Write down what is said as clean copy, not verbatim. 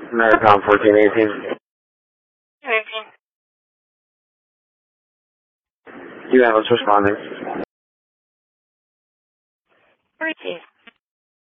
Americom 1418. 18. You have us responding. 13.